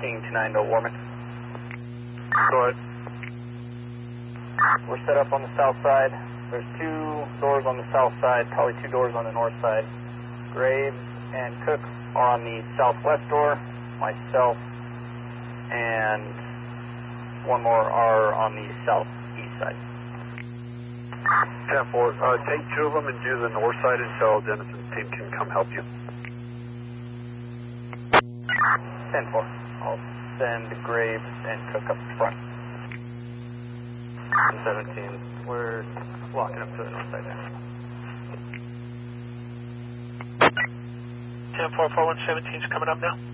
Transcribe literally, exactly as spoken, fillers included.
seventeen two nine to Warman. Go ahead. We're set up on the south side. There's two doors on the south side, probably two doors on the north side. Graves and Cook are on the southwest door. Myself and one more are on the southeast side. ten four, uh, take two of them and do the north side until Dennison's team can come help you. ten four. I'll send Graves and Cook up front. seventeen. We're walking up to the north side now. ten four four one, seventeen's coming up now.